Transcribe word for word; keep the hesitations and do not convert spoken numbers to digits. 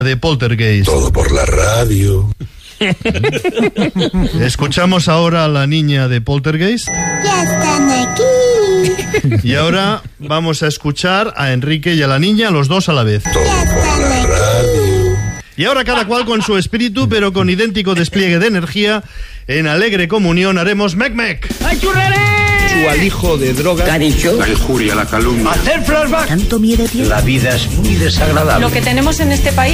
de Poltergeist. Todo por la radio. Escuchamos ahora a la niña de Poltergeist. Ya están aquí. Y ahora vamos a escuchar a Enrique y a la niña, los dos a la vez. Todo por la radio. Y ahora cada cual con su espíritu, pero con idéntico despliegue de energía, en alegre comunión haremos Mec Mec. ¡Ay, churrere! Su alijo de droga. ¿Qué ha dicho? La injuria, la calumnia. Hacer flashback. ¿Tanto miedo tiene? La vida es muy desagradable. Lo que tenemos en este país